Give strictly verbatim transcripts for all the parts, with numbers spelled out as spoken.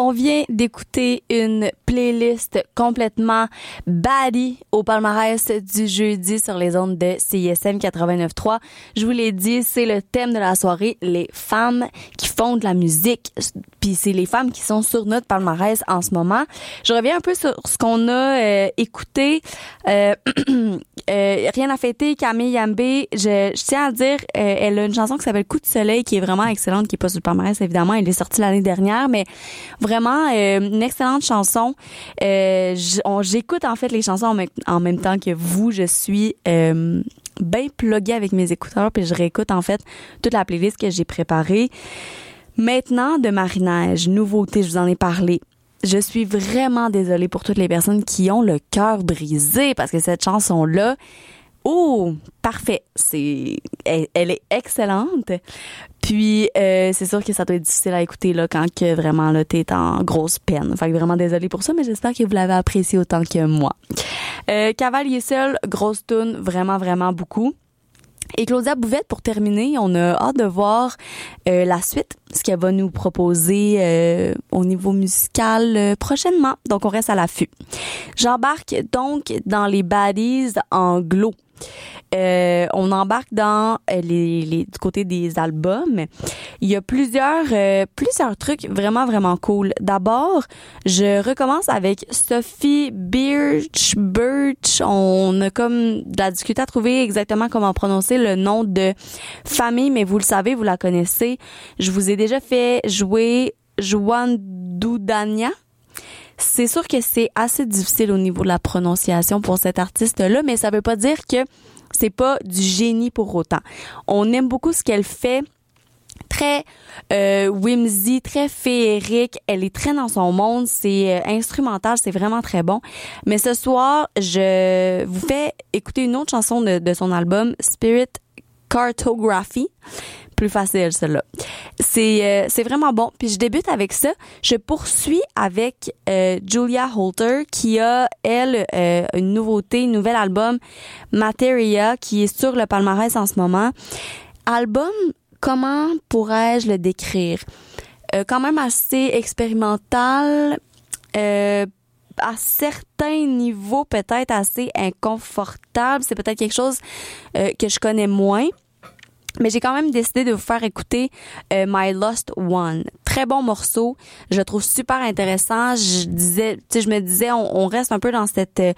On vient d'écouter une playlist complètement baddie au palmarès du jeudi sur les ondes de C I S M quatre-vingt-neuf trois. Je vous l'ai dit, c'est le thème de la soirée, les femmes qui font de la musique. Puis c'est les femmes qui sont sur notre palmarès en ce moment. Je reviens un peu sur ce qu'on a euh, écouté. Euh, euh, Rien à fêter, Camille Yambé. Je, je tiens à dire, euh, elle a une chanson qui s'appelle Coup de soleil qui est vraiment excellente, qui est pas sur le palmarès évidemment. Elle est sortie l'année dernière, mais vraiment euh, une excellente chanson. Euh, J'écoute en fait les chansons en même, en même temps que vous. Je suis euh, bien pluguée avec mes écouteurs, puis je réécoute en fait toute la playlist que j'ai préparée. Maintenant, de Marie-Neige, nouveauté, je vous en ai parlé. Je suis vraiment désolée pour toutes les personnes qui ont le cœur brisé parce que cette chanson-là, oh, parfait, c'est, elle, elle est excellente. Puis euh, c'est sûr que ça doit être difficile à écouter là quand que vraiment là t'es en grosse peine. Fait que vraiment désolée pour ça, mais j'espère que vous l'avez apprécié autant que moi. Euh, Cavalier seul, grosse toune, vraiment vraiment beaucoup. Et Claudia Bouvette, pour terminer, on a hâte de voir euh, la suite, ce qu'elle va nous proposer euh, au niveau musical euh, prochainement. Donc, on reste à l'affût. J'embarque donc dans les baddies anglo. Euh, on embarque dans euh, les, les du côté des albums. Il y a plusieurs euh, plusieurs trucs vraiment vraiment cool. D'abord, je recommence avec Sophie Birch Birch. On a comme de la difficulté à trouver exactement comment prononcer le nom de famille, mais vous le savez, vous la connaissez. Je vous ai déjà fait jouer Juan Dudania. C'est sûr que c'est assez difficile au niveau de la prononciation pour cet artiste-là, mais ça veut pas dire que c'est pas du génie pour autant. On aime beaucoup ce qu'elle fait. Très euh, whimsy, très féerique. Elle est très dans son monde. C'est euh, instrumental, c'est vraiment très bon. Mais ce soir, je vous fais écouter une autre chanson de, de son album, Spirit Cartography. Plus facile, celle-là. C'est euh, c'est vraiment bon. Puis je débute avec ça. Je poursuis avec euh, Julia Holter qui a, elle, euh, une nouveauté, un nouvel album, Materia, qui est sur le palmarès en ce moment. Album, comment pourrais-je le décrire? Euh, quand même assez expérimental, euh, à certains niveaux peut-être assez inconfortable. C'est peut-être quelque chose euh, que je connais moins. Mais j'ai quand même décidé de vous faire écouter euh, My Lost One. Très bon morceau. Je le trouve super intéressant. Je disais, tu sais, je me disais, on, on reste un peu dans cette euh,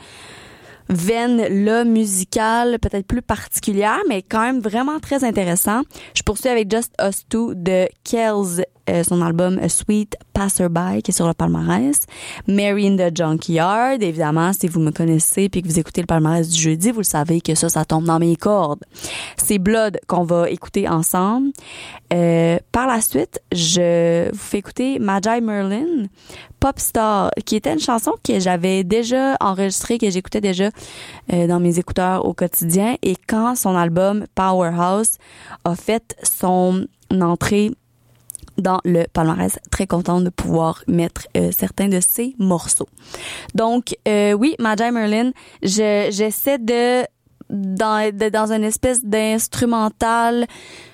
veine-là musicale, peut-être plus particulière, mais quand même vraiment très intéressant. Je poursuis avec Just Us Two de Kells, euh, son album A Sweet Passerby, qui est sur le palmarès. Mary in the Junkyard, évidemment, si vous me connaissez puis que vous écoutez le palmarès du jeudi, vous le savez que ça, ça tombe dans mes cordes. C'est Blood qu'on va écouter ensemble. Euh, par la suite, je vous fais écouter Magi Merlin, Popstar, qui était une chanson que j'avais déjà enregistrée, que j'écoutais déjà euh, dans mes écouteurs au quotidien. Et quand son album Powerhouse a fait son entrée dans le palmarès, très contente de pouvoir mettre euh, certains de ses morceaux. Donc, euh, oui, Magi Merlin, je, j'essaie de dans, de, dans une espèce d'instrumental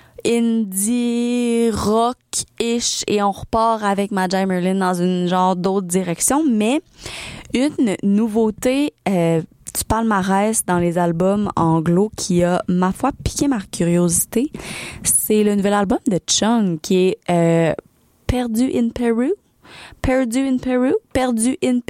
indie rock-ish et on repart avec Magi Merlin dans une genre d'autre direction, mais une nouveauté euh, du palmarès dans les albums anglo qui a, ma foi, piqué ma curiosité, c'est le nouvel album de Chung qui est euh, Perdu in Peru. Perdu in Peru. Perdu in Peru.